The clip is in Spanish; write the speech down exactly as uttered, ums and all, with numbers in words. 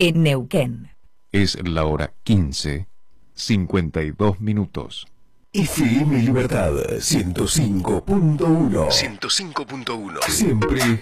en Neuquén. Es la hora quince, cincuenta y dos minutos. F M Libertad ciento cinco punto uno. ciento cinco punto uno. Siempre